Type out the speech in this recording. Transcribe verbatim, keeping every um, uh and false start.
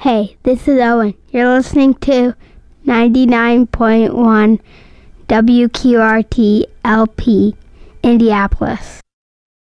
Hey, this is Owen. You're listening to ninety-nine point one W Q R T L P, Indianapolis.